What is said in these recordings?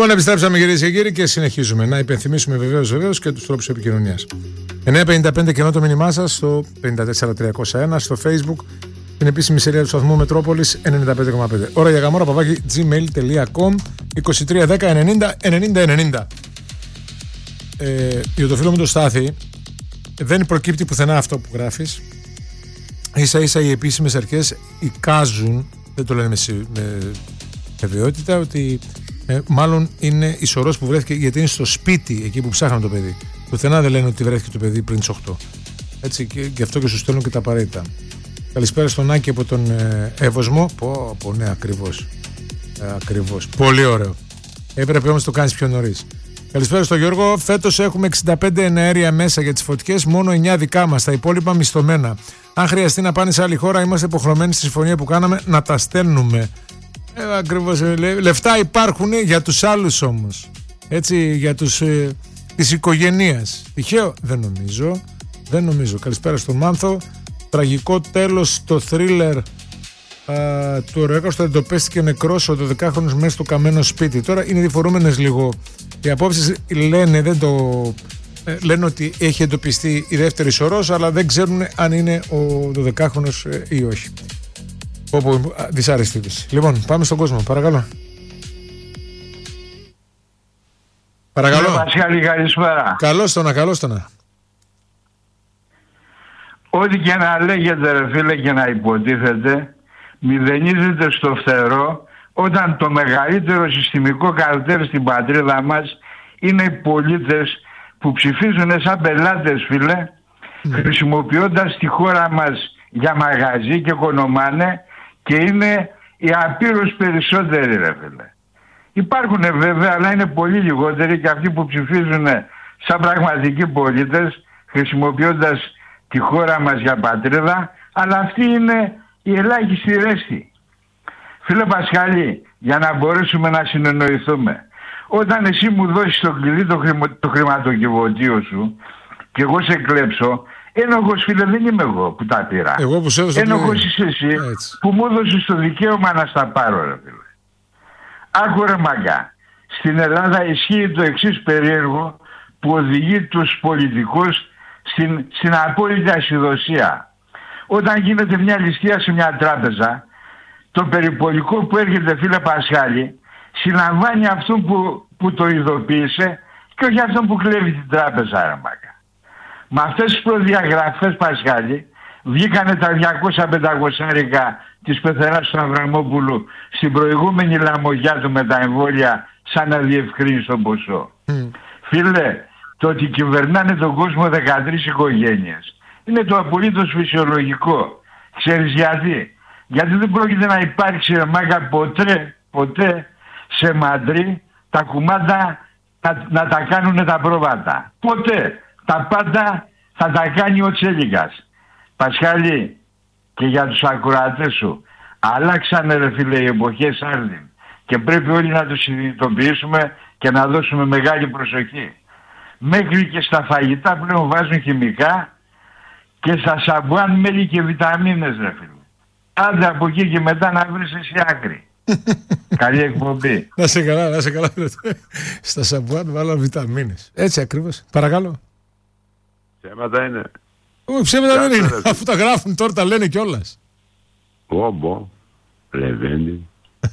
Λοιπόν, επιστρέψαμε κυρίες και κύριοι και συνεχίζουμε να υπενθυμίσουμε βεβαίως και τους τρόπους επικοινωνίας. 955 και το μήνυμά σας στο 54301, στο Facebook, την επίσημη σελίδα του σταθμού Μετρόπολης 95,5. Ώρα για γαμόρα @gmail.com 2310 90 90. Για το φίλο μου το Στάθη, δεν προκύπτει πουθενά αυτό που γράφεις. Ίσα ίσα οι επίσημες αρχές εικάζουν, δεν το λένε με βεβαιότητα, ότι μάλλον είναι η σωρός που βρέθηκε, γιατί είναι στο σπίτι εκεί που ψάχναν το παιδί. Πουθενά δεν λένε ότι βρέθηκε το παιδί πριν τις 8. Έτσι, και γι' αυτό και σου στέλνουν και τα απαραίτητα. Καλησπέρα στον Άκη από τον Εύωσμο. Ναι, ακριβώς. Πολύ ωραίο. Έπρεπε όμως να το κάνεις πιο νωρίς. Καλησπέρα στον Γιώργο. Φέτος έχουμε 65 εναέρια μέσα για τις φωτιές, μόνο 9 δικά μας. Τα υπόλοιπα μισθωμένα. Αν χρειαστεί να πάνε σε άλλη χώρα, είμαστε υποχρεωμένοι στη συμφωνία που κάναμε να τα στέλνουμε. Ακριβώς. Λεφτά υπάρχουν για τους άλλους όμως. Έτσι, για της οικογένειας. Τυχαίο? Δεν νομίζω. Καλησπέρα στον Μάνθο. Τραγικό τέλος στο θρίλερ του Ροέκαστο, εντοπίστηκε νεκρός ο 12χρονος μέσα στο καμένο σπίτι. Τώρα είναι διφορούμενες λίγο οι απόψεις, λένε ότι έχει εντοπιστεί η δεύτερη σωρός, αλλά δεν ξέρουν αν είναι ο 12χρονος ή όχι. Όπου δυσάρεστη είδηση. Λοιπόν, πάμε στον κόσμο, παρακαλώ. Παρακαλώ. Πασχάλη, καλησπέρα. Καλώς το να. Ό,τι και να λέγεται ρε φίλε και να υποτίθεται, μηδενίζεται στο φτερό όταν το μεγαλύτερο συστημικό καρτέλ στην πατρίδα μας είναι οι πολίτες που ψηφίζουν σαν πελάτες, φίλε, χρησιμοποιώντας τη χώρα μας για μαγαζί και κονομάνε, και είναι οι απείρως περισσότεροι ρε φίλε. Υπάρχουν βέβαια, αλλά είναι πολύ λιγότεροι, και αυτοί που ψηφίζουν σαν πραγματικοί πολίτες χρησιμοποιώντας τη χώρα μας για πατρίδα, αλλά αυτή είναι η ελάχιστη ρέστη. Φίλε Πασχάλη, για να μπορέσουμε να συνεννοηθούμε, όταν εσύ μου δώσεις το κλειδί το χρηματοκιβωτίο σου και εγώ σε κλέψω, ένοχος φίλε δεν είμαι εγώ που τα πήρα. Εγώ που σε έδωσα. Ένοχος είσαι εσύ που μου έδωσες το δικαίωμα να στα πάρω ρε φίλε. Άκου ρε μαγκά, στην Ελλάδα ισχύει το εξής περίεργο που οδηγεί τους πολιτικούς στην απόλυτη ασυδοσία. Όταν γίνεται μια ληστεία σε μια τράπεζα, το περιπολικό που έρχεται φίλε Πασχάλη συλλαμβάνει αυτόν που το ειδοποίησε και όχι αυτόν που κλέβει την τράπεζα ρε μάκα. Με αυτές τις προδιαγραφές Πασχάλη βγήκανε τα 200-500 της πεθεράς του Αβραμόπουλου στην προηγούμενη λαμογιά του με τα εμβόλια σαν να διευκρίνει τον ποσό. Φίλε, το ότι κυβερνάνε τον κόσμο 13 οικογένειες είναι το απολύτως φυσιολογικό. Ξέρεις γιατί? Γιατί δεν πρόκειται να υπάρξει ρε μάγκα ποτέ σε Μαντρί τα κουμάντα να τα κάνουν τα πρόβατα. Ποτέ. Τα πάντα θα τα κάνει ο Τσέλικας. Πασχάλη, και για τους ακροατές σου, αλλάξανε ρε φίλε οι εποχές άρδιν και πρέπει όλοι να το συνειδητοποιήσουμε και να δώσουμε μεγάλη προσοχή. Μέχρι και στα φαγητά πλέον βάζουν χημικά και στα σαμπουάν μέλι και βιταμίνες ρε φίλε. Άντε από εκεί και μετά να βρεις εσύ άκρη. Καλή εκπομπή. Να σε καλά. Στα σαμπουάν βάλω βιταμίνες. Έτσι ακριβώς. Παρακαλώ. Ψέματα είναι. Όχι, ψέματα δεν είναι. Αφού τα γράφουν τώρα τα λένε κιόλας. Όμπο. Λεβέντη.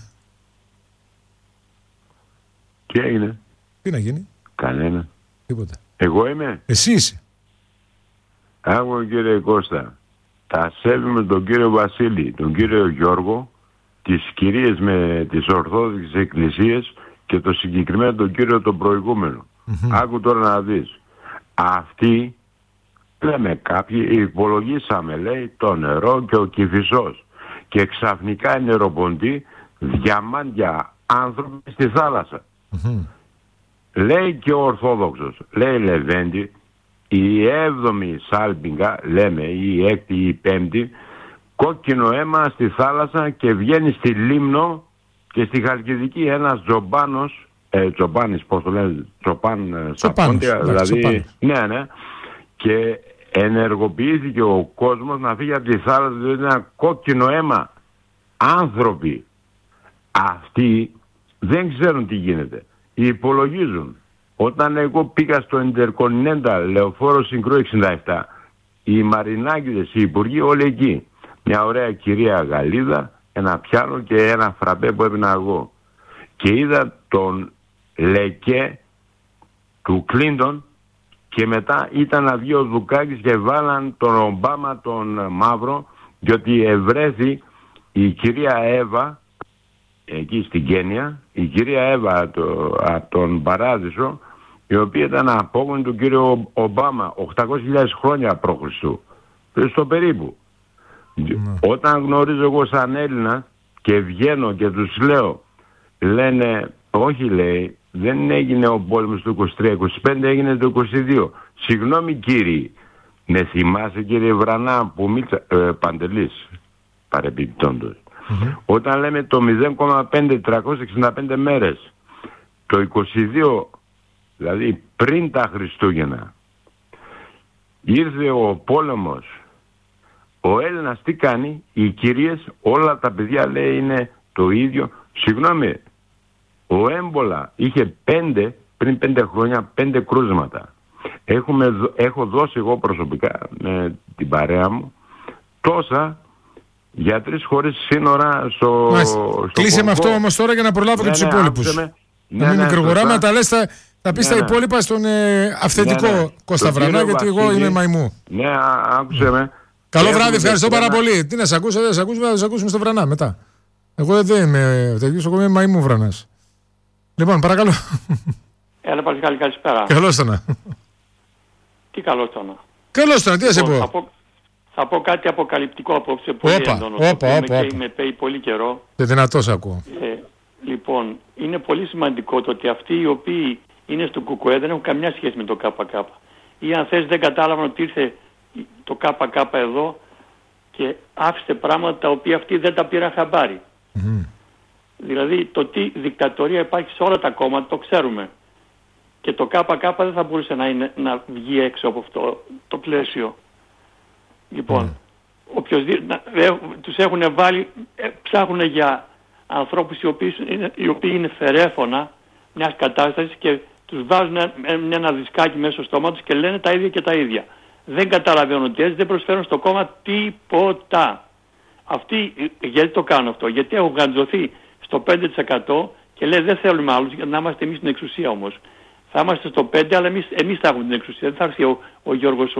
Τι έγινε? Τι να γίνει? Κανένα. Τίποτα. Εγώ είμαι. Εσύ είσαι. Άκου κύριε Κώστα. Τα σέβη με τον κύριο Βασίλη, τον κύριο Γιώργο, τις κυρίες με τις Ορθόδοξες Εκκλησίες και το συγκεκριμένο τον κύριο τον προηγούμενο. Άκου τώρα να δεις. Αυτοί, λέμε κάποιοι, υπολογίσαμε λέει το νερό και ο Κηφισός και ξαφνικά οι νεροποντοί διαμάντια άνθρωποι στη θάλασσα. Λέει και ο Ορθόδοξος, λέει Λεβέντη, η 7η σάλπιγγα, λέμε, η 6η ή η 5η, κόκκινο αίμα στη θάλασσα και βγαίνει στη Λίμνο και στη Χαλκιδική ένας τζομπάνος, τζομπάνης, πώς το λένε, τζομπάν στα πόντια, δηλαδή, ναι, και ενεργοποιήθηκε ο κόσμος να φύγει από τη θάλασσα, δηλαδή ένα κόκκινο αίμα. Άνθρωποι, αυτοί δεν ξέρουν τι γίνεται. υπολογίζουν. Όταν εγώ πήγα στο Intercontinental Λεωφόρο Συγκρού 67, οι Μαρινάκηδες, οι υπουργοί όλοι εκεί. Μια ωραία κυρία Γαλλίδα, ένα πιάνο και ένα φραπέ που έπινα εγώ. Και είδα τον Λεκέ του Κλίντον και μετά ήταν να βγει ο Δουκάκης και βάλαν τον Ομπάμα τον μαύρο, διότι ευρέθη η κυρία Εύα εκεί στην Κένια, η κυρία Εύα από τον Παράδεισο, η οποία ήταν απόγονη του κύριου Ομπάμα 800.000 χρόνια π.Χ. Στο περίπου. Όταν γνωρίζω εγώ σαν Έλληνα και βγαίνω και τους λέω, λένε, όχι λέει, δεν έγινε ο πόλεμος του 23-25, έγινε το 22. Συγγνώμη κύριοι, με θυμάσαι κύριε Βρανά που μίλησα, Παντελής, παρεπιπτόντως. Όταν λέμε το 0,5 μέρες, το 22, δηλαδή πριν τα Χριστούγεννα, ήρθε ο πόλεμος, ο Έλληνας τι κάνει, οι κυρίες, όλα τα παιδιά λέει είναι το ίδιο. Συγγνώμη, ο έμπολα είχε πριν 5 χρόνια 5 κρούσματα. Έχω δώσει εγώ προσωπικά με την παρέα μου τόσα για 3 χωρίς σύνορα στο κλείσε με αυτό όμως τώρα για να προλάβω και τους υπόλοιπους. Να μην μικρογοράμε, να τα λες, θα πεις τα υπόλοιπα στον αυθεντικό Κώστα Βρανά, γιατί εγώ είμαι μαϊμού. Ναι, άκουσε με. Καλό βράδυ, ευχαριστώ πάρα πολύ. Τι να σε ακούσω, δεν σε ακούσουμε, θα σε ακούσουμε στο Βρανά μετά. Εγώ δεν είμαι τέτοιος, εγώ είμαι μαϊμού Βρανάς. Λοιπόν, παρακαλώ. Έλα Πασχάλη, καλησπέρα. Καλώς το να. Τι καλώς το να. Καλώς το να, τι θα σε πω. Θα πω κάτι αποκαλυπτικό απόψε, πολύ έντονο. Με παίει πολύ καιρό. Και δυνατός ακούω. Λοιπόν, είναι πολύ σημαντικό το ότι αυτοί οι οποίοι είναι στο ΚΚΕ δεν έχουν καμιά σχέση με το ΚΚ. Ή αν θες δεν κατάλαβαν ότι ήρθε το ΚΚ εδώ και άφησε πράγματα τα οποία αυτοί δεν τα πήραν χαμπάρι. Δηλαδή το τι δικτατορία υπάρχει σε όλα τα κόμματα το ξέρουμε. Και το ΚΚ δεν θα μπορούσε να βγει έξω από αυτό το πλαίσιο. Λοιπόν, τους έχουν βάλει, ψάχνουν για ανθρώπους οι οποίοι είναι φερέφωνα μιας κατάστασης και τους βάζουν ένα δισκάκι μέσα στο στόμα τους και λένε τα ίδια και τα ίδια. Δεν καταλαβαίνουν ότι έτσι δεν προσφέρουν στο κόμμα τίποτα. Αυτοί, γιατί το κάνουν αυτό, γιατί έχουν γαντζωθεί στο 5% και λέει δεν θέλουμε άλλους για να είμαστε εμείς στην εξουσία όμως. Θα είμαστε στο 5% αλλά εμείς θα έχουμε την εξουσία. Δεν θα έρθει ο Γιώργος,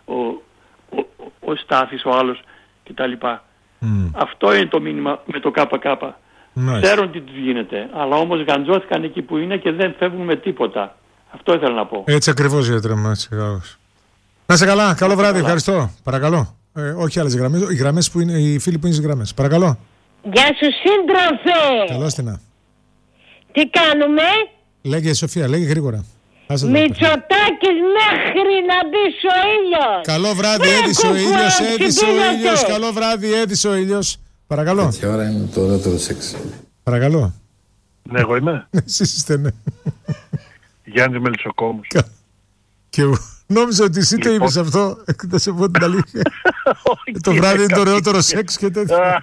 ο Στάθης, ο άλλος κτλ. Αυτό είναι το μήνυμα με το ΚΚ. Ξέρουν τι τους γίνεται, αλλά όμως γαντζώθηκαν εκεί που είναι και δεν φεύγουν με τίποτα. Αυτό ήθελα να πω. Έτσι ακριβώς γιατρέ μου, έτσι ακριβώς. Να είσαι καλά, καλό βράδυ, ευχαριστώ. Παρακαλώ. Όχι άλλες γραμμές, οι γραμμές που είναι, οι φίλοι που είναι στις γραμμές. Παρακαλώ. Γεια σου σύντροφε. Καλώς την να. Τι κάνουμε? Λέγε Σοφία, λέγε γρήγορα. Μητσοτάκης μέχρι να μπει ο ήλιος. Καλό βράδυ, έδισε ο ήλιος, έδισε ο ήλιος. Καλό βράδυ, έδισε ο ήλιος. Παρακαλώ. Τέτοια ώρα είναι το ωραίο σεξ. Παρακαλώ. Ναι, εγώ είμαι. Εσείς είστε, ναι. Γιάννης Μελισσοκόμος. Και εγώ νόμιζα ότι εσύ το είπες αυτό. Θα σε πω την αλήθεια. Το βράδυ είναι το ωραιότερο σεξ και τέτοια.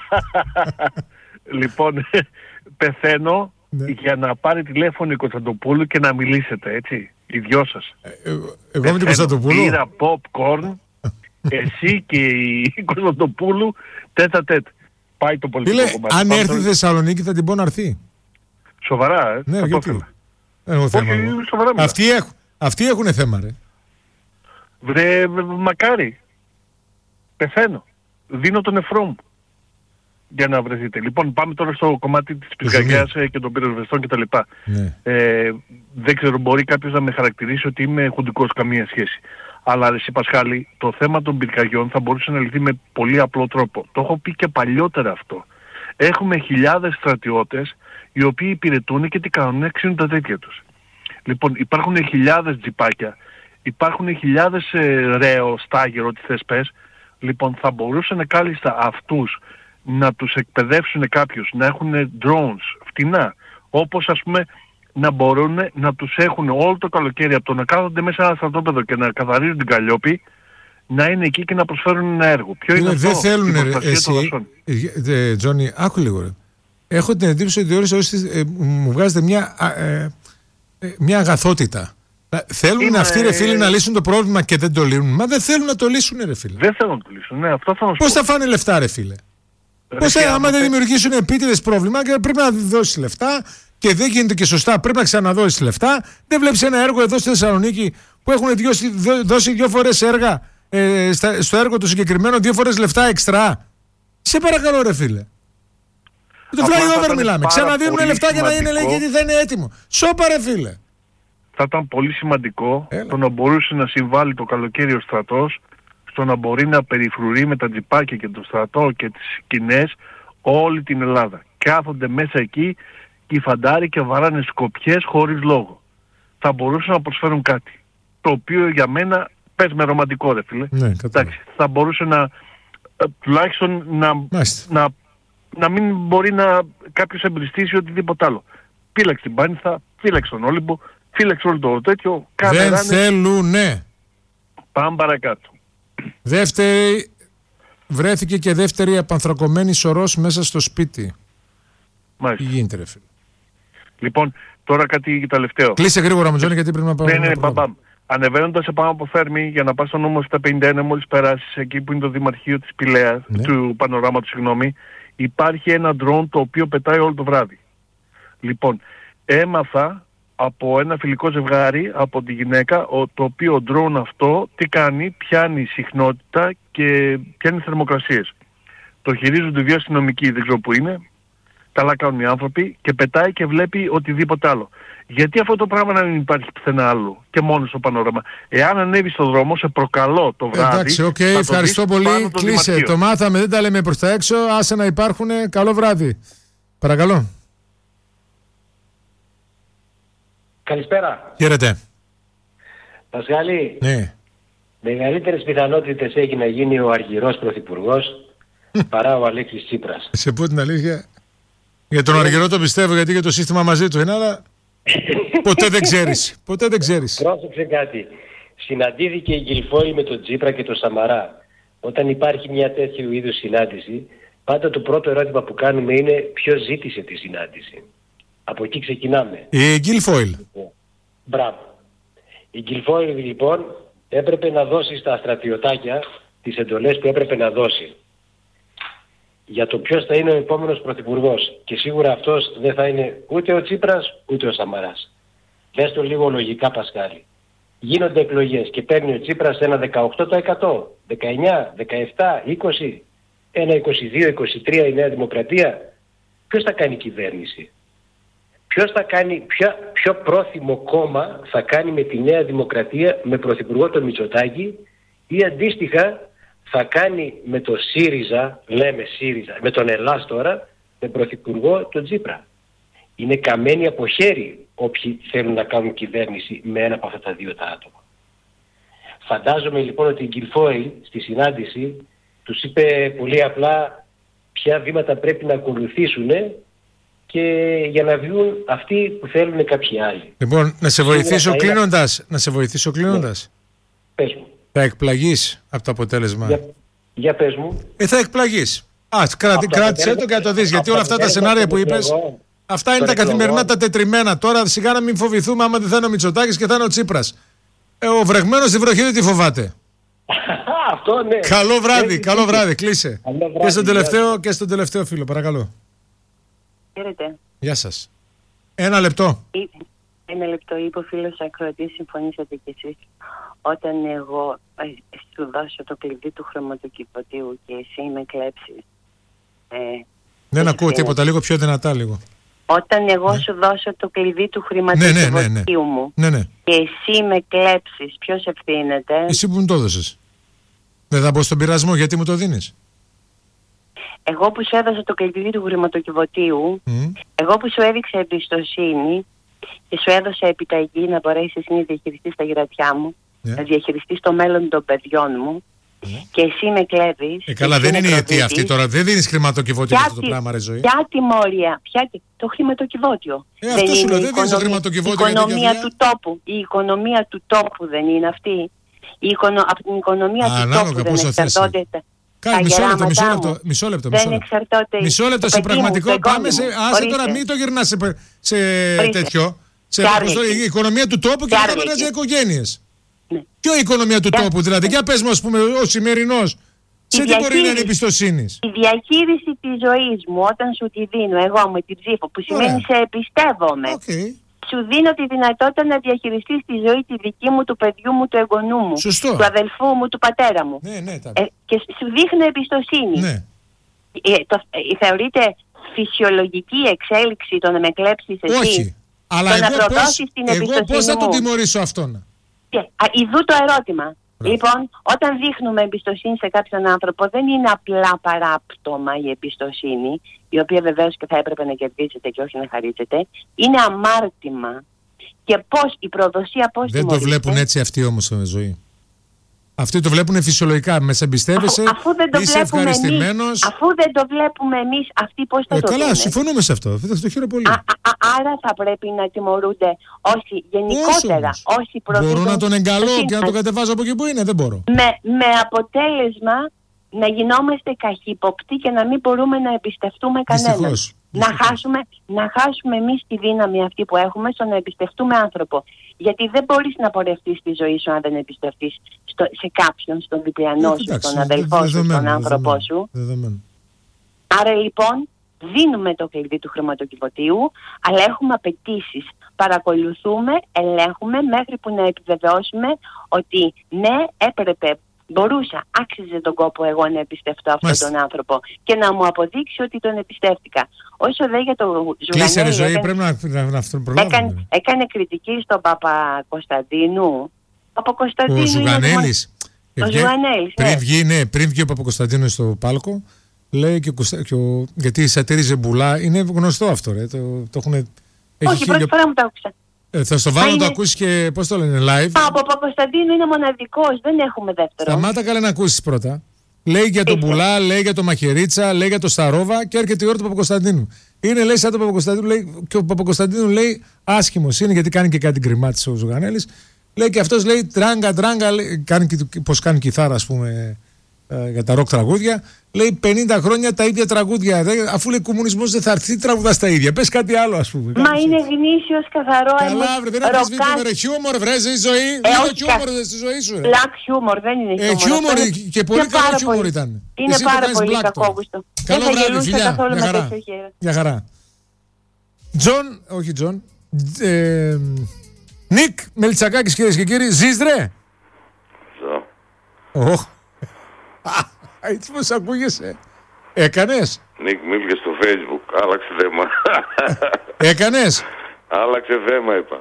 Λοιπόν, πεθαίνω για να πάρει τηλέφωνο η Κωνσταντοπούλου και να μιλήσετε, έτσι. Οι δυο σας. Εγώ με την Κωνσταντοπούλου. Πήρα popcorn, εσύ και η Κωνσταντοπούλου τέτα-τέτ. Πάει το πολιτικό κομμάτι. Αν έρθει στη Θεσσαλονίκη θα την πω να έρθει. Σοβαρά, ναι, γιατί. Όχι, σοβαρά. Αυτοί έχουν θέμα, ρε. Βρε, μακάρι. Πεθαίνω. Δίνω τον νεφρό μου. Για να βρεθείτε. Λοιπόν, πάμε τώρα στο κομμάτι της πυρκαγιάς και των πυροσβεστών κτλ. Ναι. Δεν ξέρω, μπορεί κάποιος να με χαρακτηρίσει ότι είμαι χουντικός, καμία σχέση. Αλλά εσύ Πασχάλη, το θέμα των πυρκαγιών θα μπορούσε να λυθεί με πολύ απλό τρόπο. Το έχω πει και παλιότερα αυτό. Έχουμε χιλιάδες στρατιώτες οι οποίοι υπηρετούν και τι κάνουν, ξύνουν τα τέτοια τους. Λοιπόν, υπάρχουν χιλιάδες τζιπάκια, υπάρχουν χιλιάδες ρέο, στάγερο, ό,τι θες πες. Λοιπόν, θα μπορούσαν κάλλιστα αυτούς να τους εκπαιδεύσουν κάποιους, να έχουν drones φτηνά, όπως ας πούμε να μπορούν να τους έχουν όλο το καλοκαίρι από το να κάθονται μέσα ένα στρατόπεδο και να καθαρίζουν την Καλλιόπη, να είναι εκεί και να προσφέρουν ένα έργο. Ποιο είναι αυτό? Δεν θέλουν εσύ, Τζόνι, άκου λίγο ρε. Έχω την εντύπωση ότι μου βγάζετε μια μια αγαθότητα. Θέλουν αυτοί, ρε φίλοι, να λύσουν το πρόβλημα και δεν το λύνουν. Μα δεν θέλουν να το λύσουν, ρε φίλε. Δεν θέλουν να το λύσουν. Ναι, αυτό θα πώς θα φάνε λεφτά, ρε φίλε? Πώς άμα δεν δημιουργήσουν επίτηδες πρόβλημα και πρέπει να δώσει λεφτά και δεν γίνεται και σωστά, πρέπει να ξαναδώσει λεφτά. Δεν βλέπεις ένα έργο εδώ στη Θεσσαλονίκη που έχουν δώσει 2 φορές έργα, στο έργο το συγκεκριμένο 2 φορές λεφτά εξτρά? Σε παρακαλώ, ρε φίλε. Το flyover μιλάμε. Ξαναδίνουν λεφτά για να είναι, λέει, γιατί δεν είναι έτοιμο. Σώπα, ρε φίλε. Θα ήταν πολύ σημαντικό το να μπορούσε να συμβάλλει το καλοκαίρι ο στρατός στο να μπορεί να περιφρουρεί με τα τζιπάκια και το στρατό και τις σκηνές όλη την Ελλάδα. Κάθονται μέσα εκεί και οι φαντάροι και βαράνε σκοπιές χωρίς λόγο. Θα μπορούσαν να προσφέρουν κάτι. Το οποίο για μένα, πες με ρομαντικό, ρε φίλε. Ναι, εντάξει, θα μπορούσε να τουλάχιστον να μην μπορεί να κάποιος εμπριστήσει οτιδήποτε άλλο. Φύλαξε την Πάνηθα, φύλαξε τον Όλυμπο, φύλαξε όλο το τέτοιο. Δεν θέλουνε. Πάμε παρακάτω. Βρέθηκε και δεύτερη απανθρακωμένη σωρός μέσα στο σπίτι. Μάλιστα. Τι γίνεται, ρε φίλε? Λοιπόν, τώρα κάτι τελευταίο. Κλείσε γρήγορα, Μοντζόνη, γιατί πρέπει να πάμε. Ναι, μπαμπάμ. Ανεβαίνοντας επάνω από Θέρμη για να πας στον νόμο στα 51, μόλις περάσεις εκεί που είναι το Δημαρχείο της Πηλαίας, του Πανοράματος, συγγνώμη, υπάρχει ένα ντρόουν το οποίο πετάει όλο το βράδυ. Λοιπόν, έμαθα από ένα φιλικό ζευγάρι, από τη γυναίκα, το οποίο ο ντρόουν αυτό τι κάνει, πιάνει συχνότητα και πιάνει θερμοκρασίες. Το χειρίζονται 2 αστυνομικοί, δεν ξέρω που είναι, καλά κάνουν οι άνθρωποι και πετάει και βλέπει οτιδήποτε άλλο. Γιατί αυτό το πράγμα να μην υπάρχει πουθενά άλλο και μόνο στο Πανόραμα? Εάν ανέβει στον δρόμο, σε προκαλώ το βράδυ. Εντάξει, οκ, ευχαριστώ πολύ. Κλείσε. Το μάθαμε, δεν τα λέμε προς τα έξω. Άσε να υπάρχουν. Καλό βράδυ. Παρακαλώ. Καλησπέρα. Χαίρετε. Πασχάλη, ναι. Μεγαλύτερες πιθανότητες έχει να γίνει ο Αργυρός Πρωθυπουργός παρά ο Αλέξης Τσίπρας. Σε πω την αλήθεια, για τον Αργυρό το πιστεύω, γιατί και το σύστημα μαζί του είναι, αλλά ποτέ δεν ξέρεις. Ποτέ δεν ξέρεις. Πρόσεξε κάτι. Συναντήθηκε η Γκυλφόη με τον Τσίπρα και τον Σαμαρά. Όταν υπάρχει μια τέτοιου είδους συνάντηση, πάντα το πρώτο ερώτημα που κάνουμε είναι ποιος ζήτησε τη συνάντηση. Από εκεί ξεκινάμε. Η Γκυλφόιλ. Μπράβο. Η Γκυλφόιλ λοιπόν έπρεπε να δώσει στα στρατιωτάκια τις εντολές που έπρεπε να δώσει για το ποιος θα είναι ο επόμενος πρωθυπουργός. Και σίγουρα αυτός δεν θα είναι ούτε ο Τσίπρας ούτε ο Σαμαράς. Δες το λίγο λογικά, Πασχάλη. Γίνονται εκλογές και παίρνει ο Τσίπρας ένα 18%, 19%, 17%, 20%, ένα 22-23% η Νέα Δημοκρατία. Ποιος θα κάνει κυβέρνηση? Ποιος θα κάνει, ποιο πρόθυμο κόμμα θα κάνει με τη Νέα Δημοκρατία με πρωθυπουργό τον Μητσοτάκη, ή αντίστοιχα θα κάνει με το ΣΥΡΙΖΑ, λέμε ΣΥΡΙΖΑ, με τον Ελλάς τώρα, με πρωθυπουργό τον Τσίπρα? Είναι καμένοι από χέρι όποιοι θέλουν να κάνουν κυβέρνηση με ένα από αυτά τα δύο τα άτομα. Φαντάζομαι λοιπόν ότι η Γκυλφόη στη συνάντηση τους είπε πολύ απλά ποια βήματα πρέπει να ακολουθήσουν και για να βγουν αυτοί που θέλουν κάποιοι άλλοι. Λοιπόν, να σε βοηθήσω κλείνοντας. Ναι. Πες μου. Θα εκπλαγείς από το αποτέλεσμα. Για πες μου. Θα εκπλαγείς. Κράτησε το και να το δεις, γιατί όλα αυτά τα σενάρια που είπες, αυτά είναι τα καθημερινά, τα τετριμένα. Τώρα σιγά να μην φοβηθούμε άμα δεν θα είναι ο Μητσοτάκης και θα είναι ο Τσίπρας. Ο βρεγμένος στη βροχή δεν τη φοβάται. Αυτό ναι. Καλό βράδυ, κλείσε. Και στον τελευταίο φίλο, παρακαλώ. Χαίρετε. Γεια σας. Ένα λεπτό. Ένα λεπτό, είπε ο φίλος ακροατής, συμφωνήσατε κι εσείς. Όταν εγώ σου δώσω το κλειδί του χρωματοκιβωτίου και εσύ με κλέψεις. Δεν ακούω τίποτα, λίγο πιο δυνατά λίγο. Όταν εγώ σου δώσω το κλειδί του χρηματοκιβωτίου μου και εσύ με κλέψεις, ποιος ευθύνεται? Εσύ που μου το έδωσες. Δεν θα μπω στον πειρασμό, γιατί μου το δίνεις? Εγώ που σου έδωσα το κλειδί του χρηματοκιβωτίου, εγώ που σου έδειξα εμπιστοσύνη και σου έδωσα επιταγή να μπορέσεις εσύ να διαχειριστείς τα γυρατιά μου, να διαχειριστείς το μέλλον των παιδιών μου, και εσύ με κλέβεις. Καλά, δεν είναι η αιτία αυτή τώρα. Δεν δίνεις χρηματοκιβώτιο για αυτό το πράγμα, ρε ζωή. Ποια τιμωρία, το χρηματοκιβώτιο. Αυτό σου λέω, δεν δίνεις το χρηματοκιβώτιο. Η οικονομία του τόπου δεν είναι αυτή. Από την οικονομία του τόπου δεν εξαρτώνται Μισό λεπτό. Σε πραγματικό πάμε σε. Άσε τώρα, μην το γυρνάς σε τέτοιο. Η οικονομία του τόπου και αυτά με οικογένειες. Ποιο η οικονομία του τόπου, δηλαδή? Για πες μου, ας πούμε, ο σημερινός, σε τι μπορεί να είναι εμπιστοσύνη? Η διαχείριση της ζωής μου, όταν σου τη δίνω εγώ με την ψήφο, που σημαίνει σε εμπιστεύομαι. Σου δίνω τη δυνατότητα να διαχειριστείς τη ζωή τη δική μου, του παιδιού μου, του εγγονού μου, του αδελφού μου, του πατέρα μου. Και σου δείχνω εμπιστοσύνη. Θεωρείται φυσιολογική εξέλιξη το να με κλέψεις εσύ? Όχι. Αλλά εγώ πώς θα τον τιμωρήσω αυτόν? Ιδού το ερώτημα. Λοιπόν, όταν δείχνουμε εμπιστοσύνη σε κάποιον άνθρωπο, δεν είναι απλά παράπτωμα η εμπιστοσύνη, η οποία βεβαίως και θα έπρεπε να κερδίσετε και όχι να χαρίζετε. Είναι αμάρτημα. Και πώς η προδοσία, πώς δεν το βλέπουν έτσι αυτοί όμως στη ζωή. Αυτοί το βλέπουν φυσιολογικά. Με σε εμπιστεύεσαι, είσαι ευχαριστημένος. Αφού δεν το βλέπουμε εμείς, αυτοί πώς θα το δούμε? Καλά, συμφωνούμε σε αυτό. Θα το χαίρομαι πολύ. Άρα θα πρέπει να τιμωρούνται όσοι γενικότερα, όσοι προδίδουν. Μπορώ να τον εγκαλώ και να τον κατεβάζω από εκεί που είναι? Δεν μπορώ. Με αποτέλεσμα να γινόμαστε καχύποπτοι και να μην μπορούμε να εμπιστευτούμε κανέναν. Να χάσουμε εμείς τη δύναμη αυτή που έχουμε στο να εμπιστευτούμε άνθρωπο. Γιατί δεν μπορείς να πορευτείς τη ζωή σου αν δεν εμπιστευτείς σε κάποιον, στον διπλανό σου, στον αδελφό σου, στον άνθρωπό σου. Άρα λοιπόν δίνουμε το κλειδί του χρηματοκιβωτίου, αλλά έχουμε απαιτήσεις. Παρακολουθούμε, ελέγχουμε μέχρι που να επιβεβαιώσουμε ότι ναι, έπρεπε, μπορούσα, άξιζε τον κόπο εγώ να εμπιστευτώ αυτόν τον άνθρωπο και να μου αποδείξει ότι τον εμπιστεύτηκα. Όσο δε για το Ζουγανέλη, ζωή, πρέπει να έκανε κριτική στον Παπακοσταντίνου. Ο Ζουγανέλης. Πριν βγει ο Παπακοσταντίνου στο πάλκο, λέει γιατί σατήριζε Μπουλά, είναι γνωστό αυτό. Το έχουν. Όχι, πρώτη φορά μου το άκουσα. Θα στο βάλω να το ακούσεις και πώς το λένε live. Από Παπακοσταντίνου είναι μοναδικός, δεν έχουμε δεύτερο. Σταμάτα καλά να ακούσεις πρώτα. Λέει για τον Μπουλά, λέει για τον Μαχαιρίτσα, λέει για τον Σταρόβα και έρχεται η ώρα του Παπακοσταντίνου. Είναι λέει σαν τον Παπακοσταντίνου, λέει, και ο Παπακοσταντίνου λέει άσχημος είναι γιατί κάνει και κάτι γκριμάτισε ο Ζουγανέλης. Λέει και αυτός λέει τράγκα, πώς κάνει κιθάρα ας πούμε για τα ροκ τραγούδια. Λέει 50 χρόνια τα ίδια τραγούδια. Αφού λέει κομμουνισμός δεν θα έρθει, τραγουδάς τα ίδια. Πες κάτι άλλο ας πούμε. Μα είναι γνήσιος, καθαρό. Καλά, βρε, δεν αμφισβητούμε ρε. Χιούμορ, βρε, η ζωή. Είναι χιούμορ στη ζωή σου. Black humor, δεν είναι χιούμορ. Και πολύ καλό χιούμορ ήταν. Είναι πάρα πολύ κακόγουστο. Καλό βράδυ, φιλιά. Για χαρά. Τζον, όχι Τζον. Νίκ Μελτσακάκης, κυρίες και κύριοι. Ζεις ρε? Ζω. Έτσι πως ακούγεσαι. Έκανες? Νίκ μίλησε στο Facebook. Άλλαξε θέμα. Έκανες? Άλλαξε θέμα είπα.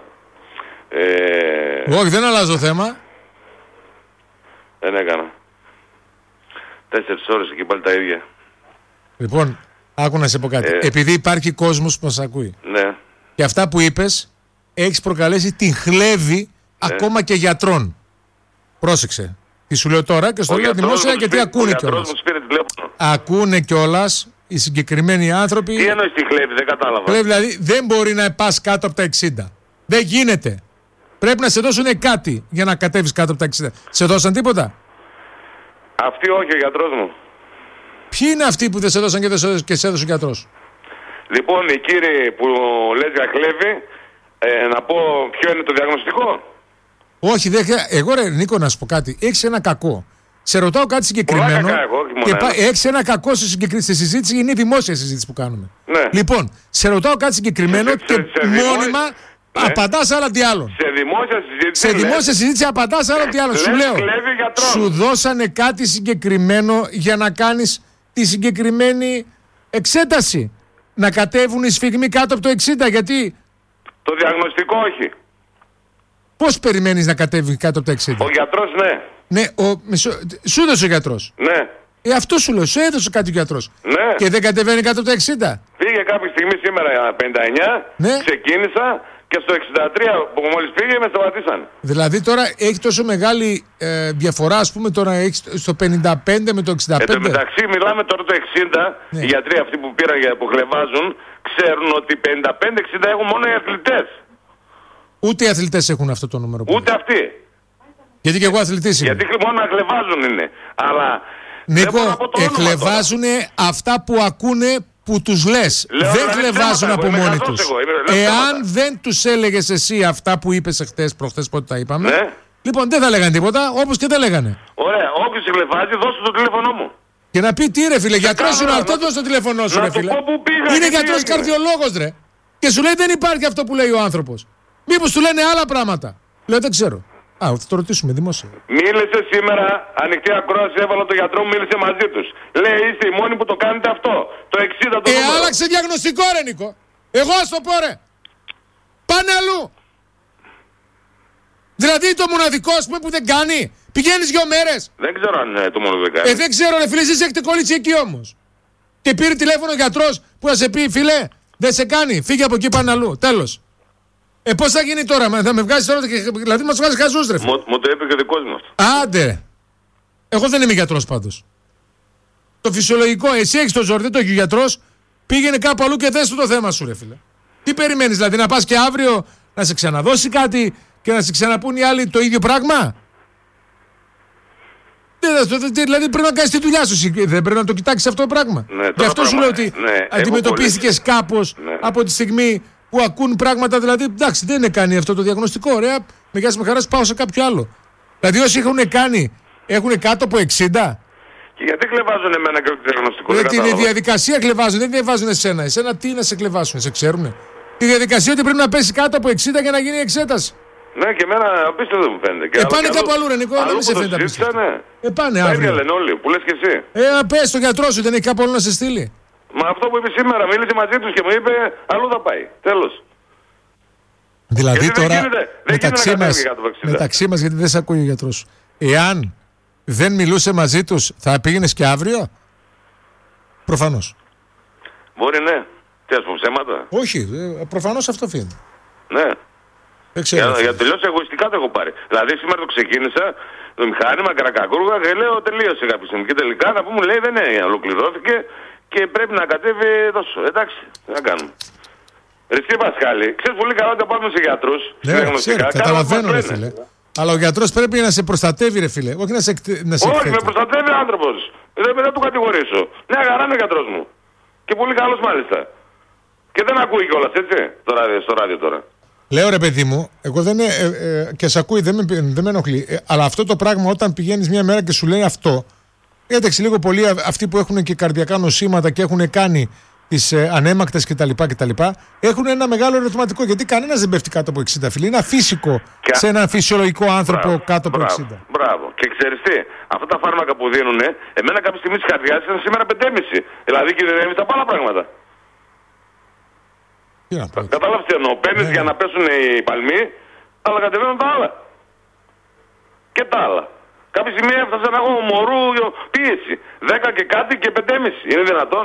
Όχι, δεν αλλάζω θέμα. Δεν έκανα. 4 ώρες εκεί πάλι τα ίδια. Λοιπόν, άκου να σε πω κάτι. Επειδή υπάρχει κόσμος που μας ακούει. Ναι. Και αυτά που είπες έχεις προκαλέσει την χλέβη ακόμα και γιατρών. Πρόσεξε. Τι σου λέω τώρα και στο λέω δημόσια γιατί ακούνε κιόλας. Ακούνε κιόλας οι συγκεκριμένοι άνθρωποι. Τι εννοείς τη χλέβη, δεν κατάλαβα. Χλέβη, δηλαδή δεν μπορεί να πας κάτω από τα 60. Δεν γίνεται. Πρέπει να σε δώσουν κάτι για να κατέβεις κάτω από τα 60. Σε δώσαν τίποτα? Αυτοί όχι, ο γιατρός μου. Ποιοι είναι αυτοί που δεν σε δώσαν και σε έδωσε ο γιατρός? Λοιπόν, οι κύριοι που λες για χλέβη, να πω ποιο είναι το διαγνωστικό. Όχι, εγώ ρε Νίκο να σου πω κάτι. Έχεις ένα κακό. Σε ρωτάω κάτι συγκεκριμένο. Έχεις ένα κακό στη συζήτηση, είναι η δημόσια συζήτηση που κάνουμε. Ναι. Λοιπόν, σε ρωτάω κάτι συγκεκριμένο και μόνιμα απαντάς άλλα τι άλλο. Σε δημόσια συζήτηση απαντάς άλλα τι άλλο. Σου λέω, σου δώσανε κάτι συγκεκριμένο για να κάνεις τη συγκεκριμένη εξέταση. Να κατέβουν οι σφιγμοί κάτω από το 60, γιατί... Το διαγνωστικό όχι. Πώς περιμένεις να κατέβει κάτω από τα 60? Ο γιατρός ναι. Ναι, σου έδωσε ο γιατρός. Ναι. Αυτό σου λέω, σου έδωσε κάτι ο γιατρός. Ναι. Και δεν κατεβαίνει κάτω από τα 60. Πήγε κάποια στιγμή σήμερα 59, ναι. Ξεκίνησα και στο 63 που μόλις πήγε με σταματήσαν. Δηλαδή τώρα έχει τόσο μεγάλη διαφορά, ας πούμε τώρα έχει στο 55 με το 65. Εν τω μεταξύ μιλάμε τώρα το 60, ναι. Οι γιατροί αυτοί που πήραν που χλεβάζουν ξέρουν ότι 55-60 έχουν μόνο οι αθλητές. Ούτε οι αθλητές έχουν αυτό το νούμερο. Ούτε αυτοί. Γιατί και εγώ αθλητής είμαι. Γιατί μόνο να χλεβάζουν είναι. Αλλά Νίκο, χλεβάζουν αυτά που ακούνε που τους λες δεν κλεβάζουν από μόνοι τους. Εάν δεν τους έλεγες εσύ αυτά που είπες προχθές πότε τα είπαμε, ναι. Λοιπόν δεν θα λέγανε τίποτα, όπως και δεν λέγανε. Ωραία, όποιος σε κλεβάζει δώσε το τηλέφωνό μου. Και να πει τι ρε φίλε, γιατρός είναι αυτό, δώσε το τηλέφωνό σου ρε φίλε. Είναι γιατρός καρδιολόγος ρε. Και σου λέει δεν υπάρχει αυτό που λέει ο άνθρωπος. Μήπως του λένε άλλα πράγματα. Λέω δεν ξέρω. Θα το ρωτήσουμε δημόσια. Μίλησε σήμερα, ανοιχτή ακρόαση, έβαλα τον γιατρό μου, μίλησε μαζί τους. Λέει είστε οι μόνοι που το κάνετε αυτό. Το 60 το νούμερο. Άλλαξε διαγνωστικό ρε Νίκο. Εγώ ας το πω ρε. Πάνε αλλού. Δηλαδή το μοναδικό ας πούμε που δεν κάνει. Πηγαίνεις 2 μέρες. Δεν ξέρω αν το μοναδικό δεν κάνει. Δεν ξέρω ρε φίλε, εσείς έχετε κολλήσει εκεί όμως. Και πήρε τηλέφωνο ο γιατρός που θα σε πει φίλε, δεν σε κάνει. Φύγε από εκεί πάνε αλλού. Τέλος. Πώς θα γίνει τώρα, θα με βγάζεις τώρα και δηλαδή μας βγάζεις χαζούς ρε φίλε. Μου το είπε και ο δικός μου αυτό. Άντε. Εγώ δεν είμαι γιατρός πάντως. Το φυσιολογικό, εσύ έχεις το ζόρι, δεν το έχει ο γιατρός. Πήγαινε κάπου αλλού και δες το θέμα σου ρε φίλε. Τι περιμένεις δηλαδή, να πας και αύριο να σε ξαναδώσει κάτι και να σε ξαναπούν οι άλλοι το ίδιο πράγμα. Δηλαδή πρέπει να κάνεις τη δουλειά σου, δεν πρέπει να το κοιτάξεις αυτό το πράγμα. Ναι, γι' αυτό σου λέω ότι αντιμετωπίστηκες κάπως από τη στιγμή που ακούν πράγματα, δηλαδή εντάξει δεν είναι κάνει αυτό το διαγνωστικό, ωραία, με γεια σας με χαρά πάω σε κάποιο άλλο. Δηλαδή όσοι έχουν κάτω από 60. Και γιατί κλεβάζουν εμένα και το διαγνωστικό? Την διαδικασία κλεβάζουν, δεν διαβάζουν εσένα. Εσένα τι να σε κλεβάσουν, σε ξέρουνε. Τη διαδικασία ότι πρέπει να πέσει κάτω από 60 για να γίνει η εξέταση. Ναι, και εμένα απίστευτο μου φαίνεται. Πάνε κάπου αλλού, ρε Νικό, να μην σε φαίνεται απίστευτο. Πάνε αύριο. Λένε όλοι, που λες και εσύ. Πες στον γιατρό σου, δεν έχει κάπου αλλού να σε στείλει. Μα αυτό που είπε σήμερα, μίλησε μαζί τους και μου είπε αλλού θα πάει. Τέλος. Δηλαδή τώρα μεταξύ μας, γιατί δεν σε ακούει ο γιατρός σου. Εάν δεν μιλούσε μαζί τους, θα πήγαινες και αύριο? Προφανώς. Μπορεί ναι. Τι ας πούμε ψέματα? Όχι, προφανώς αυτό φαίνεται. Ναι. Για τελειώς εγωιστικά το έχω πάρει. Δηλαδή σήμερα το ξεκίνησα το μηχάνημα Καρακακούργα και λέω τελείωσε κάποια στιγμή. Και τελικά να πούμε λέει δεν ολοκληρώθηκε και πρέπει να κατέβει τόσο. Εντάξει, τι να κάνουμε. Εσύ Πασχάλη, ξέρεις πολύ καλά ότι πάμε σε γιατρούς. Ναι, καταλαβαίνω ρε φίλε. Αλλά ο γιατρός πρέπει να σε προστατεύει ρε φίλε. Όχι να σε όχι, με προστατεύει ο άνθρωπος. Δεν του κατηγορήσω. Ναι, αγαρά είναι ο γιατρός μου. Και πολύ καλός μάλιστα. Και δεν ακούει κιόλας, έτσι, στο ράδιο τώρα. Λέω ρε παιδί μου, εγώ δεν και σε ακούει, δεν με ενοχλεί. Αλλά αυτό το πράγμα όταν πηγαίνεις μια μέρα και σου λέει αυτό, έταξε λίγο πολύ αυτοί που έχουν και καρδιακά νοσήματα και έχουν κάνει τις ανέμακτες κτλ. Έχουν ένα μεγάλο ερωτηματικό. Γιατί κανένας δεν πέφτει κάτω από 60 φίλοι. Είναι αφύσικο σε έναν φυσιολογικό άνθρωπο κάτω από 60. Μπράβο. Και ξέρεις τι, αυτά τα φάρμακα που δίνουν, εμένα κάποια στιγμή της καρδιάς ήταν σήμερα 5,5. Δηλαδή κινδυνεύει τα άλλα πράγματα. Κατάλαβες τι εννοώ. Παίρνεις για να πέσουν οι παλμοί, αλλά κατεβαίνουν τα άλλα. Και τα άλλα. Κάποια στιγμή έφτασα να έχω μωρού πίεση. 10 και κάτι και 5,5. Είναι δυνατόν?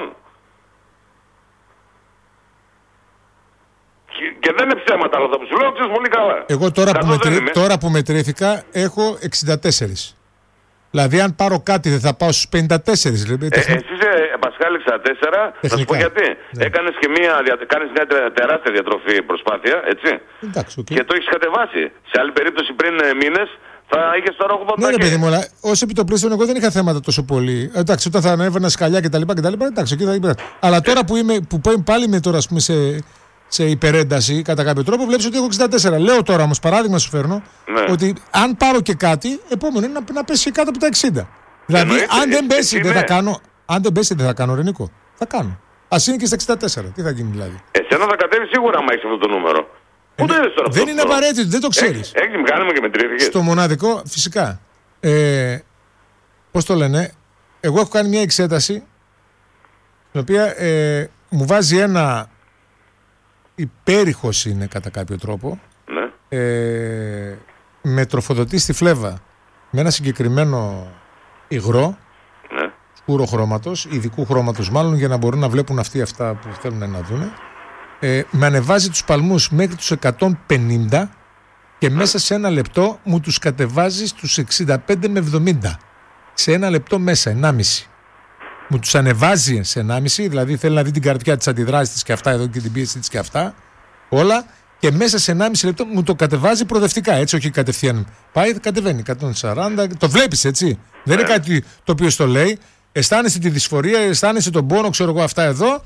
Και δεν είναι ψέματα αλλά θα που σου λέω, ξέρεις πολύ καλά. Εγώ τώρα που μετρήθηκα έχω 64. Δηλαδή αν πάρω κάτι δεν θα πάω στους 54. Εσύ Πασχάλη 64, θα σου πω γιατί. Ναι. Κάνεις μια τεράστια διατροφή προσπάθεια, έτσι. Εντάξει, okay. Και το έχεις κατεβάσει. Σε άλλη περίπτωση πριν μήνες θα είχες τώρα 80. Ναι ρε παιδί μου, ως επιτοπλίστων εγώ δεν είχα θέματα τόσο πολύ. Εντάξει, όταν θα ανέβαινα σκαλιά κτλ. Εντάξει, εκεί θα υπήρχε. Αλλά τώρα που πάλι είμαι τώρα ας πούμε σε υπερένταση κατά κάποιο τρόπο, βλέπεις ότι έχω 64. Λέω τώρα όμως, παράδειγμα σου φέρνω, ότι αν πάρω και κάτι, επόμενο είναι να πέσει κάτω από τα 60. Δηλαδή, αν δεν πέσει, δεν θα κάνω. Αν δεν πέσει, δεν θα κάνω, Ρενικό. Θα κάνω. Ας είναι και στα 64. Τι θα γίνει δηλαδή? Εσένα θα κατέβει σίγουρα άμα έχεις αυτό το νούμερο. Πού το είδες τώρα? Δεν είναι απαραίτητο, δεν το ξέρεις. Έχεις μηχάνημα και μετρήθηκες? Στο μοναδικό, φυσικά. Πώς το λένε, εγώ έχω κάνει μια εξέταση, την οποία μου βάζει ένα. Υπέρηχος είναι κατά κάποιο τρόπο. Ναι. Με τροφοδοτεί στη φλέβα με ένα συγκεκριμένο υγρό, ναι, σκούρο χρώματος, ειδικού χρώματος μάλλον, για να μπορούν να βλέπουν αυτοί αυτά που θέλουν να δουν. Με ανεβάζει τους παλμούς μέχρι τους 150 και μέσα σε ένα λεπτό μου τους κατεβάζει στους 65 με 70. Σε ένα λεπτό μέσα, 1,5. Μου τους ανεβάζει σε 1,5, δηλαδή θέλει να δει την καρδιά της, αντιδράσεις της και αυτά εδώ και την πίεση της και αυτά, όλα, και μέσα σε 1,5 λεπτό μου το κατεβάζει προοδευτικά, έτσι, όχι κατευθείαν. Πάει, κατεβαίνει 140, το βλέπεις έτσι. Δεν είναι κάτι το οποίο στο λέει. Αισθάνεσαι τη δυσφορία, αισθάνεσαι τον πόνο, ξέρω εγώ, αυτά εδώ,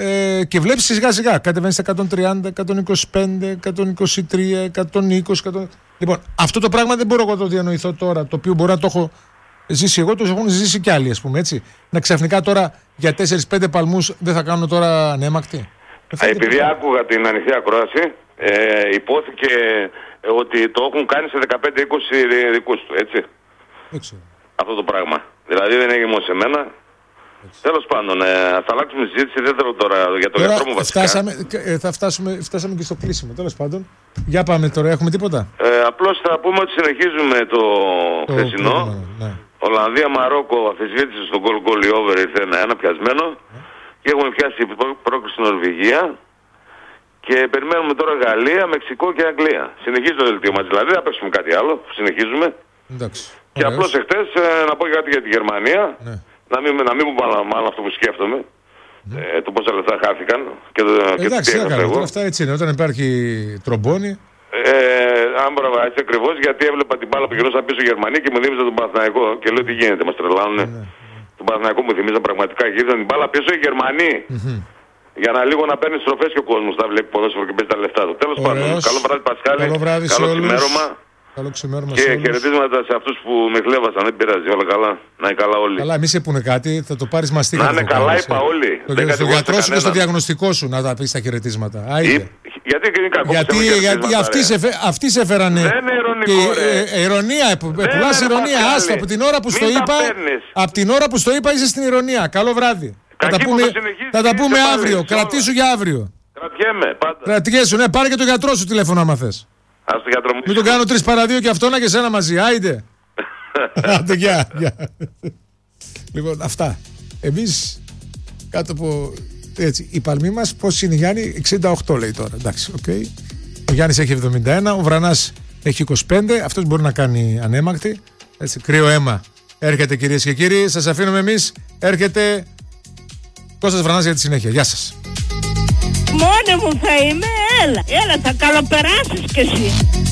Και βλέπεις σιγά σιγά κατεβαίνει στα 130, 125, 123, 120. Λοιπόν, αυτό το πράγμα δεν μπορώ εγώ να το διανοηθώ τώρα, το οποίο μπορεί να το έχω ζήσει εγώ, το έχουν ζήσει κι άλλοι, ας πούμε, έτσι. Να ξαφνικά τώρα για 4-5 παλμούς δεν θα κάνουν τώρα ανέμακτη. Επειδή άκουγα την ανοιχτή ακρόαση, υπόθηκε ότι το έχουν κάνει σε 15-20 δικούς του, έτσι. Αυτό το πράγμα. Δηλαδή δεν έγινε μόνο σε μένα. Τέλος πάντων, ας αλλάξουμε συζήτηση, δεν θέλω τώρα για το γιατρό μου βασικά. Φτάσαμε και στο κλείσιμο, τέλος πάντων. Για πάμε τώρα, έχουμε τίποτα? Απλώς θα πούμε ότι συνεχίζουμε το χθεσινό. Ολλανδία-Μαρόκο αφισβήτησε στον goal over, ήρθε ένα πιασμένο. Και έχουμε πιάσει πρόκριση στην Νορβηγία. Και περιμένουμε τώρα Γαλλία, Μεξικό και Αγγλία. Συνεχίζει το δελτίο μας, δηλαδή δεν παίξουμε κάτι άλλο, συνεχίζουμε. Εντάξει. Και απλώς εχθές να πω κάτι για τη Γερμανία. Ναι. Να μην μου μάλλον αυτό που σκέφτομαι. Το πόσα λεφτά χάθηκαν. Εντάξει, τώρα αυτά έτσι είναι. Όταν υπάρχει τρομπόνι. Άμπραβα, έτσι ακριβώς, γιατί έβλεπα την μπάλα που γυρνούσαν πίσω Γερμανία και μου θύμιζαν τον Παναθηναϊκό. Και λέω τι γίνεται, μας τρελάνουνε. Τον Παναθηναϊκό μου θυμίζαν πραγματικά. Γύριζαν την μπάλα πίσω οι Γερμανοί. Για να λίγο να παίρνει στροφές και ο κόσμος θα βλέπει ποδόσφαιρο και παίζει τα λεφτά του. Τέλος πάντων, καλό βράδυ Πασχάλη. Καλό ξημέρωμα. Καλό ξημέρωμα και χαιρετίσματα σε αυτούς που με χλέβασαν. Δεν πειράζει, όλα καλά. Να είναι καλά όλοι. Καλά, μη σε πούνε κάτι, θα το πάρεις μαστίχα. Να είναι καλά, είπα όλοι. Στο γιατρό σου και στο διαγνωστικό σου να τα πεις τα χαιρετίσματα. Γιατί είναι κακό. Γιατί αυτοί σε έφεραν. Δεν είναι ηρωνικό. Ηρωνία, πουλάς ηρωνία. Άστο, από την ώρα που στο είπα. Από την ώρα που στο είπα είσαι στην ηρωνία. Καλό βράδυ. Θα τα πούμε αύριο. Κρατήσου για αύριο. Κρατιέμαι πάντα. Κρατιέσου, ναι, πάρε και τον γιατρό σου τηλέφωνο άμα θες. Ας το γιατρό μου. Μην τον κάνω 3 παρά 2 και αυτόνα και σένα μαζί. Άιντε. Άντε, γεια. Λοιπόν, αυτά. Εμείς κάτω από. Έτσι, η παλμή μας πώς είναι, Γιάννη? 68 λέει τώρα. Εντάξει, οκ. Ο Γιάννης έχει 71, ο Βρανάς έχει 25. Αυτός μπορεί να κάνει ανέμακτη. Έτσι, κρύο αίμα. Έρχεται, κυρίες και κύριοι. Σας αφήνουμε εμείς. Έρχεται Κώστας Βρανάς για τη συνέχεια. Γεια σας. Μόνη μου θα είμαι, έλα θα καλοπεράσεις κι εσύ.